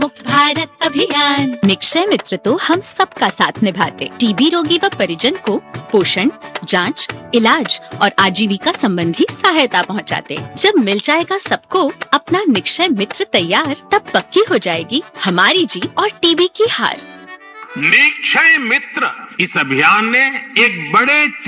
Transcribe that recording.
मुक्त भारत अभियान। निक्षय मित्र तो हम सबका साथ निभाते, टीबी रोगी व परिजन को पोषण, जांच, इलाज और आजीविका संबंधी सहायता पहुंचाते। जब मिल जाएगा सबको अपना निक्षय मित्र तैयार, तब पक्की हो जाएगी हमारी जीत और टीबी की हार। निक्षय मित्र इस अभियान ने एक बड़े